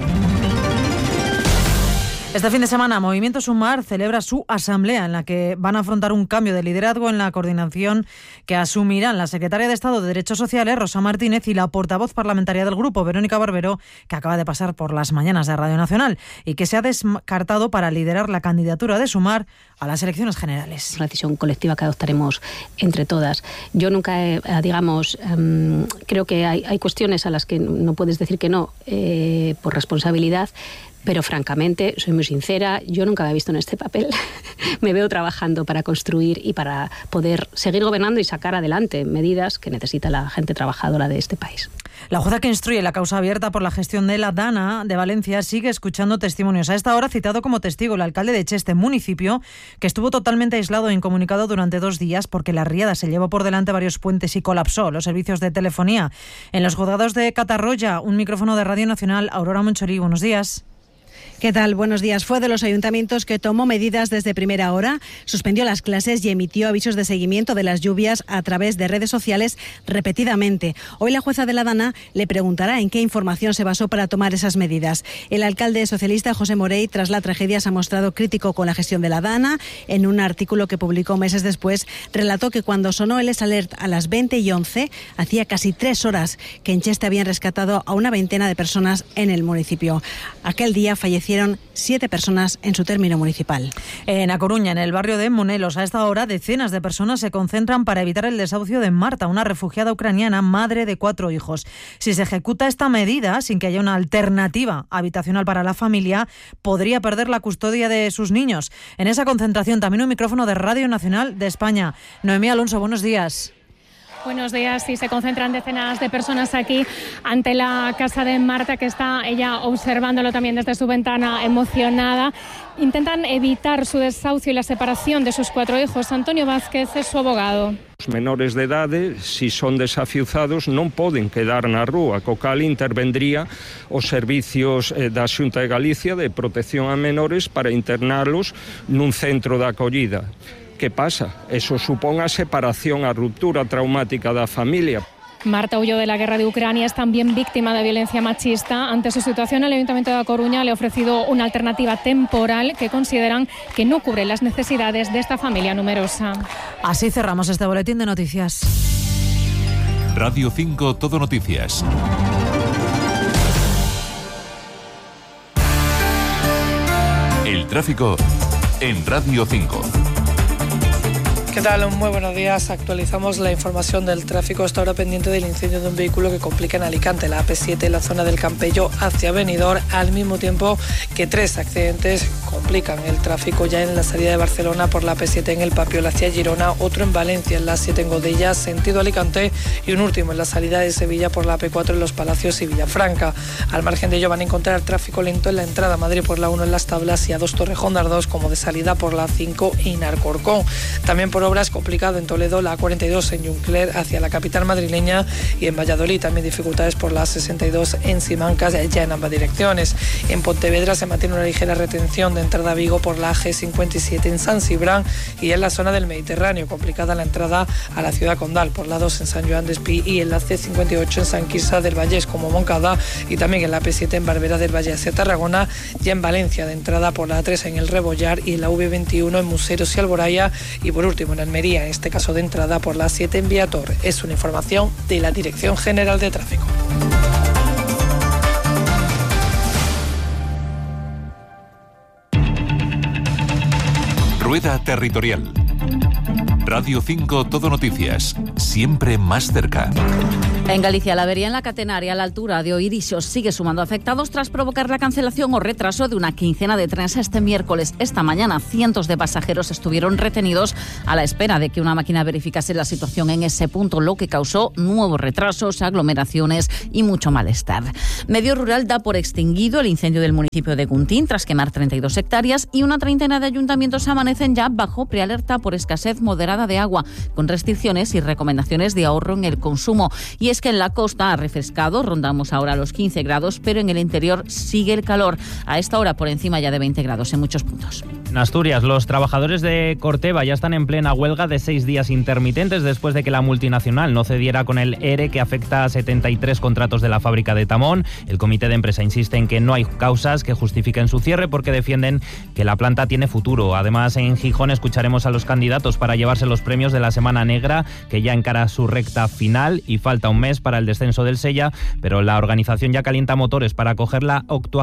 Este fin de semana, Movimiento Sumar celebra su asamblea, en la que van a afrontar un cambio de liderazgo en la coordinación que asumirán la secretaria de Estado de Derechos Sociales, Rosa Martínez, y la portavoz parlamentaria del grupo, Verónica Barbero, que acaba de pasar por las mañanas de Radio Nacional y que se ha descartado para liderar la candidatura de Sumar a las elecciones generales. Una decisión colectiva que adoptaremos entre todas. Yo nunca, creo que hay cuestiones a las que no puedes decir que no por responsabilidad. Pero francamente, soy muy sincera, yo nunca me he visto en este papel. Me veo trabajando para construir y para poder seguir gobernando y sacar adelante medidas que necesita la gente trabajadora de este país. La jueza que instruye la causa abierta por la gestión de la Dana de Valencia sigue escuchando testimonios. A esta hora, citado como testigo el alcalde de Cheste, municipio que estuvo totalmente aislado e incomunicado durante 2 días porque la riada se llevó por delante varios puentes y colapsó los servicios de telefonía. En los juzgados de Catarroya, un micrófono de Radio Nacional, Aurora Monchorí, buenos días. ¿Qué tal? Buenos días. Fue de los ayuntamientos que tomó medidas desde primera hora, suspendió las clases y emitió avisos de seguimiento de las lluvias a través de redes sociales repetidamente. Hoy la jueza de la Dana le preguntará en qué información se basó para tomar esas medidas. El alcalde socialista José Morey, tras la tragedia, se ha mostrado crítico con la gestión de la Dana. En un artículo que publicó meses después, relató que cuando sonó el S-Alert a las 20:11, hacía casi 3 horas que en Cheste habían rescatado a una veintena de personas en el municipio. Aquel día fallecieron 7 personas en su término municipal. En A Coruña, en el barrio de Monelos, a esta hora decenas de personas se concentran para evitar el desahucio de Marta, una refugiada ucraniana, madre de 4 hijos. Si se ejecuta esta medida sin que haya una alternativa habitacional para la familia, podría perder la custodia de sus niños. En esa concentración también un micrófono de Radio Nacional de España. Noemí Alonso, buenos días. Buenos días. Sí, se concentran decenas de personas aquí ante la casa de Marta, que está ella observándolo también desde su ventana, emocionada. Intentan evitar su desahucio y la separación de sus 4 hijos. Antonio Vázquez es su abogado. Os menores de idade, si son desafiuzados, non poden quedar na rúa, co cal intervendría os servicios da Xunta de Galicia de protección a menores para internalos nun centro de acollida. ¿Qué pasa? Eso supón a separación, a ruptura traumática da familia. Marta huyó de la guerra de Ucrania, es también víctima de violencia machista. Ante su situación, el Ayuntamiento de A Coruña le ha ofrecido una alternativa temporal que consideran que no cubre las necesidades de esta familia numerosa. Así cerramos este boletín de noticias. Radio 5 Todo Noticias. El tráfico en Radio 5. ¿Qué tal? Muy buenos días. Actualizamos la información del tráfico. Hasta ahora pendiente del incendio de un vehículo que complica en Alicante, la AP7 en la zona del Campello hacia Benidorm, al mismo tiempo que 3 accidentes complican el tráfico ya en la salida de Barcelona por la AP7 en el Papiol hacia Girona, otro en Valencia en la 7 en Godella, sentido Alicante, y un último en la salida de Sevilla por la AP4 en Los Palacios y Villafranca. Al margen de ello van a encontrar tráfico lento en la entrada a Madrid por la 1 en Las Tablas y a 2 Torrejón de Ardoz, como de salida por la 5 en Alcorcón. También por obras complicado en Toledo, la 42 en Juncler hacia la capital madrileña, y en Valladolid también dificultades por la 62 en Simancas, ya en ambas direcciones. En Pontevedra se mantiene una ligera retención de entrada a Vigo por la G57 en San Cibrán, y en la zona del Mediterráneo complicada la entrada a la ciudad condal por la 2 en San Joan d'Espí y en la C58 en San Quirze del Vallés como Moncada, y también en la P7 en Barberá del Valle hacia Tarragona, ya en Valencia de entrada por la 3 en el Rebollar y en la V21 en Museros y Alboraya, y por último en Almería, en este caso de entrada por la 7 en Viator. Es una información de la Dirección General de Tráfico. Rueda Territorial. Radio 5 Todo Noticias. Siempre más cerca. En Galicia, la avería en la catenaria a la altura de Oirixos sigue sumando afectados tras provocar la cancelación o retraso de una quincena de trenes este miércoles. Esta mañana, cientos de pasajeros estuvieron retenidos a la espera de que una máquina verificase la situación en ese punto, lo que causó nuevos retrasos, aglomeraciones y mucho malestar. Medio Rural da por extinguido el incendio del municipio de Guntín tras quemar 32 hectáreas y una treintena de ayuntamientos amanecen ya bajo prealerta por escasez moderada de agua, con restricciones y recomendaciones de ahorro en el consumo. Y es que en la costa ha refrescado, rondamos ahora los 15 grados, pero en el interior sigue el calor. A esta hora por encima ya de 20 grados en muchos puntos. En Asturias, los trabajadores de Corteva ya están en plena huelga de 6 días intermitentes después de que la multinacional no cediera con el ERE que afecta a 73 contratos de la fábrica de Tamón. El comité de empresa insiste en que no hay causas que justifiquen su cierre porque defienden que la planta tiene futuro. Además, en Gijón escucharemos a los candidatos para llevarse los premios de la Semana Negra, que ya encara su recta final y falta un mes para el descenso del Sella, pero la organización ya calienta motores para acoger la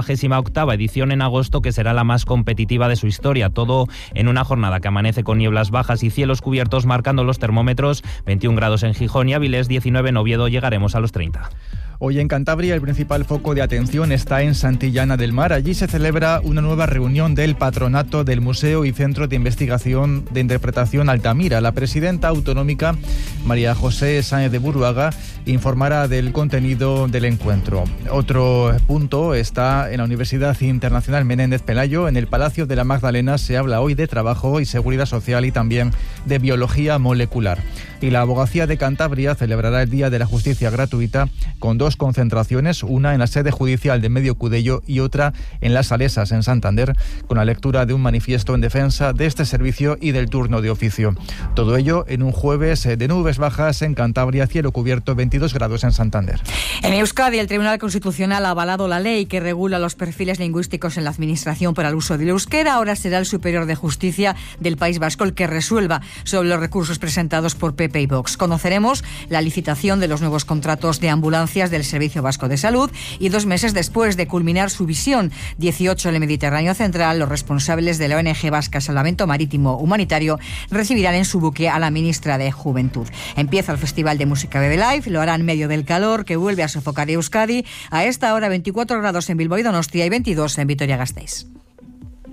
88ª edición en agosto, que será la más competitiva de su historia. Todo en una jornada que amanece con nieblas bajas y cielos cubiertos, marcando los termómetros 21 grados en Gijón y Avilés, 19 en Oviedo, llegaremos a los 30. Hoy en Cantabria el principal foco de atención está en Santillana del Mar. Allí se celebra una nueva reunión del patronato del Museo y Centro de Investigación de Interpretación Altamira. La presidenta autonómica, María José Sáenz de Buruaga, informará del contenido del encuentro. Otro punto está en la Universidad Internacional Menéndez Pelayo. En el Palacio de la Magdalena se habla hoy de trabajo y seguridad social y también de biología molecular. Y la Abogacía de Cantabria celebrará el Día de la Justicia Gratuita con 2 concentraciones, una en la sede judicial de Medio Cudello y otra en Las Salesas, en Santander, con la lectura de un manifiesto en defensa de este servicio y del turno de oficio. Todo ello en un jueves de nubes bajas en Cantabria, cielo cubierto, 22 grados en Santander. En Euskadi, el Tribunal Constitucional ha avalado la ley que regula los perfiles lingüísticos en la Administración para el uso del euskera. Ahora será el Superior de Justicia del País Vasco el que resuelva sobre los recursos presentados por PP y Vox. Conoceremos la licitación de los nuevos contratos de ambulancias del Servicio Vasco de Salud y 2 meses después de culminar su visión 18 en el Mediterráneo Central, los responsables de la ONG vasca Salvamento Marítimo Humanitario recibirán en su buque a la ministra de Juventud. Empieza el Festival de Música Bebe Live, lo hará en medio del calor que vuelve a sofocar Euskadi. A esta hora 24 grados en Bilbao y Donostia y 22 en Vitoria-Gasteiz.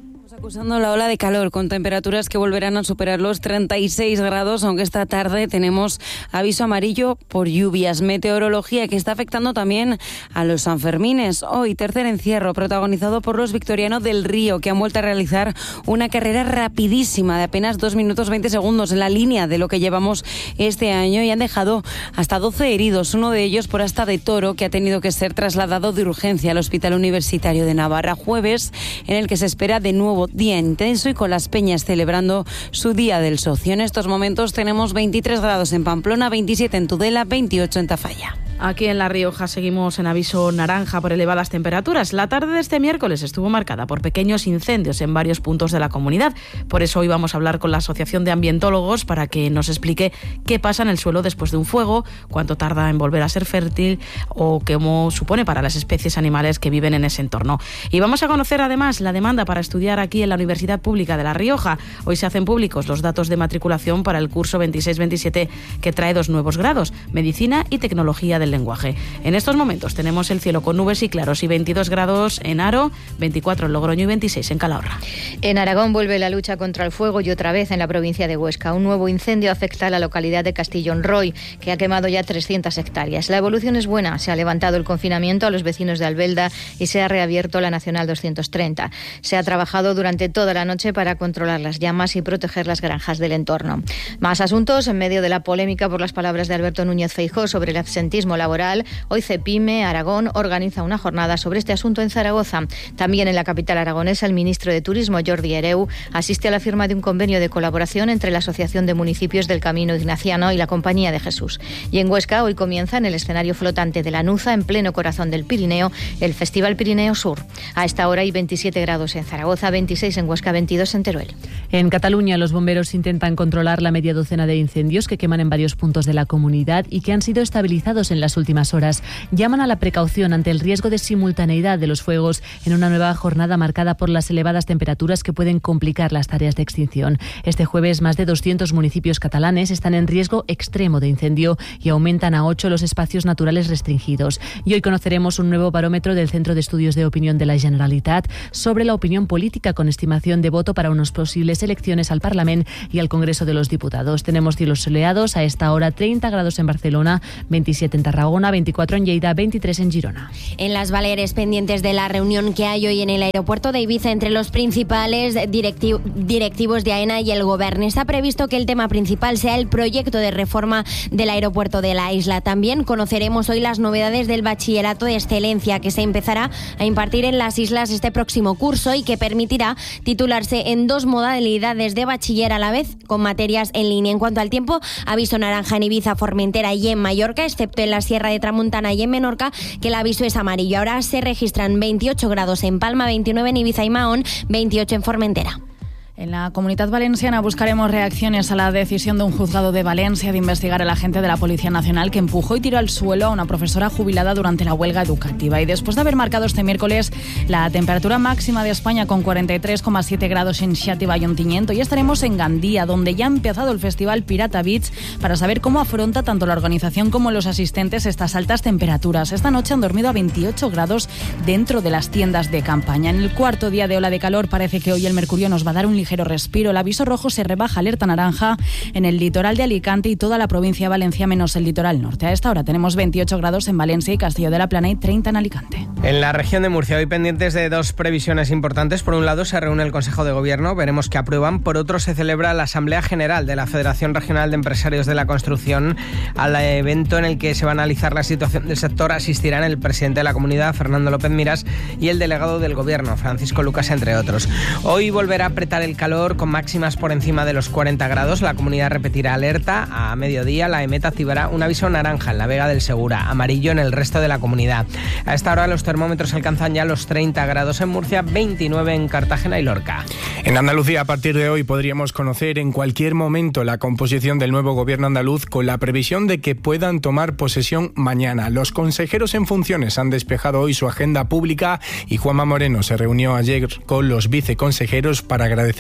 Acusando la ola de calor con temperaturas que volverán a superar los 36 grados, aunque esta tarde tenemos aviso amarillo por lluvias. Meteorología que está afectando también a los Sanfermines. Hoy, tercer encierro protagonizado por los Victorianos del Río, que han vuelto a realizar una carrera rapidísima de apenas 2 minutos 20 segundos en la línea de lo que llevamos este año y han dejado hasta 12 heridos, uno de ellos por asta de toro que ha tenido que ser trasladado de urgencia al Hospital Universitario de Navarra. Jueves en el que se espera de nuevo día intenso y con las peñas celebrando su Día del Socio. En estos momentos tenemos 23 grados en Pamplona, 27 en Tudela, 28 en Tafalla. Aquí en La Rioja seguimos en aviso naranja por elevadas temperaturas. La tarde de este miércoles estuvo marcada por pequeños incendios en varios puntos de la comunidad. Por eso hoy vamos a hablar con la Asociación de Ambientólogos para que nos explique qué pasa en el suelo después de un fuego, cuánto tarda en volver a ser fértil o cómo supone para las especies animales que viven en ese entorno. Y vamos a conocer además la demanda para estudiar aquí en la Universidad Pública de La Rioja. Hoy se hacen públicos los datos de matriculación para el curso 26-27 que trae 2 nuevos grados, Medicina y Tecnología del Lenguaje. En estos momentos tenemos el cielo con nubes y claros y 22 grados en Haro, 24 en Logroño y 26 en Calahorra. En Aragón vuelve la lucha contra el fuego y otra vez en la provincia de Huesca. Un nuevo incendio afecta a la localidad de Castillón Roy, que ha quemado ya 300 hectáreas. La evolución es buena. Se ha levantado el confinamiento a los vecinos de Albelda y se ha reabierto la Nacional 230. Se ha trabajado durante toda la noche para controlar las llamas y proteger las granjas del entorno. Más asuntos en medio de la polémica por las palabras de Alberto Núñez Feijóo sobre el absentismo laboral. Hoy Cepime Aragón organiza una jornada sobre este asunto en Zaragoza. También en la capital aragonesa el ministro de Turismo, Jordi Hereu, asiste a la firma de un convenio de colaboración entre la Asociación de Municipios del Camino Ignaciano y la Compañía de Jesús. Y en Huesca hoy comienza en el escenario flotante de la Nuza, en pleno corazón del Pirineo, el Festival Pirineo Sur. A esta hora hay 27 grados en Zaragoza, 26 en Huesca, 22 en Teruel. En Cataluña los bomberos intentan controlar la media docena de incendios que queman en varios puntos de la comunidad y que han sido estabilizados en las últimas horas. Llaman a la precaución ante el riesgo de simultaneidad de los fuegos en una nueva jornada marcada por las elevadas temperaturas que pueden complicar las tareas de extinción. Este jueves más de 200 municipios catalanes están en riesgo extremo de incendio y aumentan a 8 los espacios naturales restringidos. Y hoy conoceremos un nuevo barómetro del Centro de Estudios de Opinión de la Generalitat sobre la opinión política con estimación de voto para unas posibles elecciones al Parlamento y al Congreso de los Diputados. Tenemos cielos soleados, a esta hora 30 grados en Barcelona, 27 en Tarragona, 24 en Lleida, 23 en Girona. En las Baleares, pendientes de la reunión que hay hoy en el aeropuerto de Ibiza entre los principales directivos de AENA y el Gobierno. Está previsto que el tema principal sea el proyecto de reforma del aeropuerto de la isla. También conoceremos hoy las novedades del bachillerato de excelencia que se empezará a impartir en las islas este próximo curso y que permitirá titularse en 2 modalidades de bachiller a la vez con materias en línea. En cuanto al tiempo, aviso naranja en Ibiza, Formentera y en Mallorca, excepto en la Sierra de Tramuntana y en Menorca, que el aviso es amarillo. Ahora se registran 28 grados en Palma, 29 en Ibiza y Mahón, 28 en Formentera. En la Comunitat Valenciana buscaremos reacciones a la decisión de un juzgado de Valencia de investigar al agente de la Policía Nacional que empujó y tiró al suelo a una profesora jubilada durante la huelga educativa. Y después de haber marcado este miércoles la temperatura máxima de España con 43,7 grados en Xàtiva y Ontinyent, hoy estaremos en Gandía, donde ya ha empezado el festival Pirata Beach, para saber cómo afronta tanto la organización como los asistentes estas altas temperaturas. Esta noche han dormido a 28 grados dentro de las tiendas de campaña. En el cuarto día de ola de calor parece que hoy el mercurio nos va a dar un ligero respiro. El aviso rojo se rebaja a alerta naranja en el litoral de Alicante y toda la provincia de Valencia menos el litoral norte. A esta hora tenemos 28 grados en Valencia y Castillo de la Plana y 30 en Alicante. En la región de Murcia hoy pendientes de 2 previsiones importantes. Por un lado se reúne el Consejo de Gobierno, veremos que aprueban. Por otro se celebra la Asamblea General de la Federación Regional de Empresarios de la Construcción. Al evento en el que se va a analizar la situación del sector asistirán el presidente de la comunidad, Fernando López Miras, y el delegado del Gobierno, Francisco Lucas, entre otros. Hoy volverá a apretar el calor con máximas por encima de los 40 grados. La comunidad repetirá alerta. A mediodía la EMET activará un aviso naranja en la Vega del Segura, amarillo en el resto de la comunidad. A esta hora los termómetros alcanzan ya los 30 grados en Murcia, 29 en Cartagena y Lorca. En Andalucía, a partir de hoy podríamos conocer en cualquier momento la composición del nuevo gobierno andaluz, con la previsión de que puedan tomar posesión mañana. Los consejeros en funciones han despejado hoy su agenda pública y Juanma Moreno se reunió ayer con los viceconsejeros para agradecer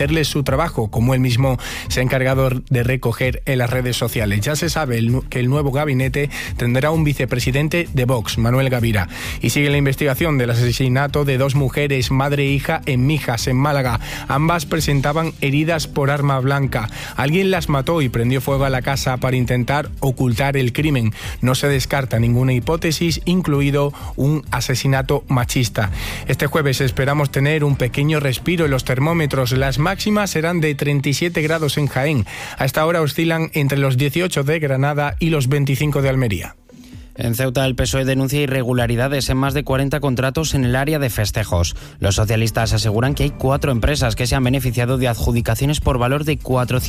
hacerles su trabajo, como él mismo se ha encargado de recoger en las redes sociales. Ya se sabe que el nuevo gabinete tendrá un vicepresidente de Vox, Manuel Gavira. Y sigue la investigación del asesinato de 2 mujeres, madre e hija, en Mijas, en Málaga. Ambas presentaban heridas por arma blanca. Alguien las mató y prendió fuego a la casa para intentar ocultar el crimen. No se descarta ninguna hipótesis, incluido un asesinato machista. Este jueves esperamos tener un pequeño respiro en los termómetros. Las máximas serán de 37 grados en Jaén. A esta hora oscilan entre los 18 de Granada y los 25 de Almería. En Ceuta, el PSOE denuncia irregularidades en más de 40 contratos en el área de festejos. Los socialistas aseguran que hay 4 empresas que se han beneficiado de adjudicaciones por valor de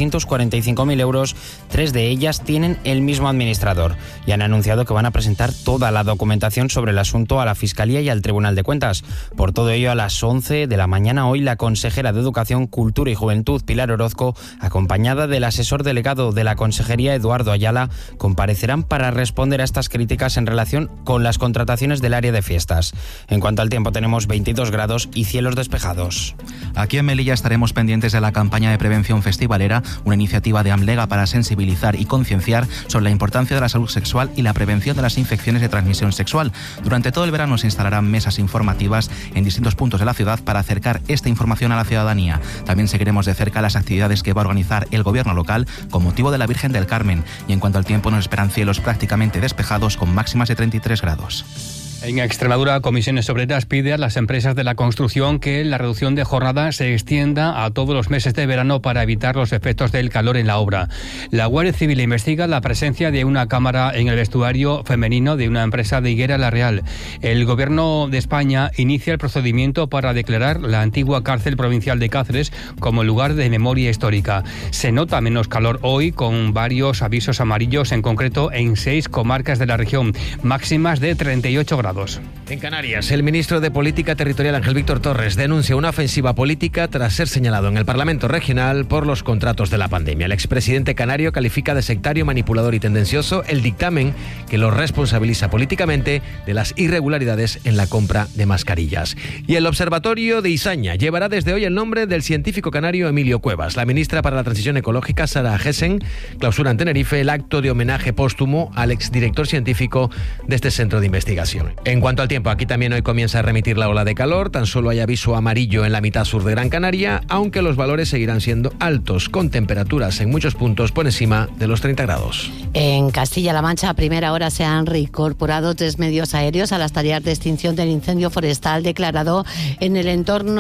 445.000 euros. 3 de ellas tienen el mismo administrador y han anunciado que van a presentar toda la documentación sobre el asunto a la Fiscalía y al Tribunal de Cuentas. Por todo ello, a las 11 de la mañana hoy, la consejera de Educación, Cultura y Juventud, Pilar Orozco, acompañada del asesor delegado de la Consejería, Eduardo Ayala, comparecerán para responder a estas críticas en relación con las contrataciones del área de fiestas. En cuanto al tiempo, tenemos 22 grados y cielos despejados. Aquí en Melilla estaremos pendientes de la campaña de prevención festivalera, una iniciativa de Amlega para sensibilizar y concienciar sobre la importancia de la salud sexual y la prevención de las infecciones de transmisión sexual. Durante todo el verano se instalarán mesas informativas en distintos puntos de la ciudad para acercar esta información a la ciudadanía. También seguiremos de cerca las actividades que va a organizar el gobierno local con motivo de la Virgen del Carmen. Y en cuanto al tiempo, nos esperan cielos prácticamente despejados con máximas de 33 grados. En Extremadura, Comisiones Obreras pide a las empresas de la construcción que la reducción de jornada se extienda a todos los meses de verano para evitar los efectos del calor en la obra. La Guardia Civil investiga la presencia de una cámara en el vestuario femenino de una empresa de Higuera La Real. El Gobierno de España inicia el procedimiento para declarar la antigua cárcel provincial de Cáceres como lugar de memoria histórica. Se nota menos calor hoy, con varios avisos amarillos, en concreto en 6 comarcas de la región, máximas de 38 grados. En Canarias, el ministro de Política Territorial, Ángel Víctor Torres, denuncia una ofensiva política tras ser señalado en el Parlamento Regional por los contratos de la pandemia. El expresidente canario califica de sectario, manipulador y tendencioso el dictamen que lo responsabiliza políticamente de las irregularidades en la compra de mascarillas. Y el Observatorio de Izaña llevará desde hoy el nombre del científico canario Emilio Cuevas. La ministra para la Transición Ecológica, Sara Gessen, clausura en Tenerife el acto de homenaje póstumo al exdirector científico de este centro de investigación. En cuanto al tiempo, aquí también hoy comienza a remitir la ola de calor. Tan solo hay aviso amarillo en la mitad sur de Gran Canaria, aunque los valores seguirán siendo altos, con temperaturas en muchos puntos por encima de los 30 grados. En Castilla-La Mancha, a primera hora se han reincorporado 3 medios aéreos a las tareas de extinción del incendio forestal declarado en el entorno